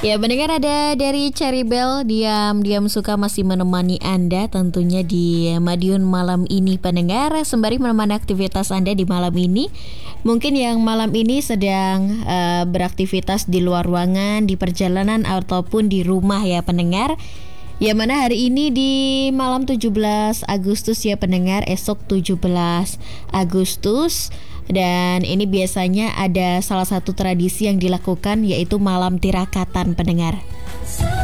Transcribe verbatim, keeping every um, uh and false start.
Ya, mendengar ada dari Cherry Bell, diam-diam suka masih menemani Anda tentunya di Madiun malam ini pendengar, sembari menemani aktivitas Anda di malam ini. Mungkin yang malam ini sedang uh, beraktivitas di luar ruangan, di perjalanan ataupun di rumah ya pendengar. Ya, mana hari ini di malam tujuh belas Agustus ya pendengar, esok tujuh belas Agustus. Dan ini biasanya ada salah satu tradisi yang dilakukan, yaitu malam tirakatan pendengar.